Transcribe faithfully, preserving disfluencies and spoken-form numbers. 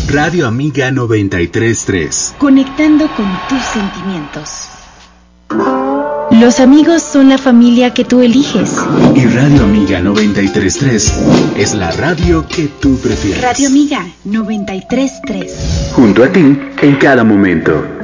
Radio Amiga noventa y tres punto tres. Conectando con tus sentimientos. Los amigos son la familia que tú eliges. Y Radio Amiga noventa y tres punto tres es la radio que tú prefieres. Radio Amiga noventa y tres punto tres. Junto a ti en cada momento.